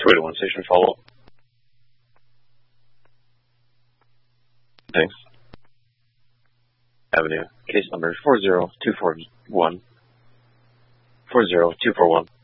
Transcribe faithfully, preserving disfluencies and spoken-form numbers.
two eight one station follow-up. Thanks. Avenue, case number four zero two four one. four zero two four one.